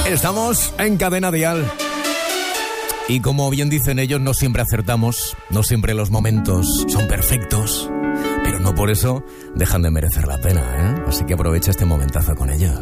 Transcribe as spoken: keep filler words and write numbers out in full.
Estamos en Cadena Dial. Y como bien dicen ellos, no siempre acertamos, no siempre los momentos son perfectos, pero no por eso dejan de merecer la pena, ¿eh? Así que aprovecha este momentazo con ellos.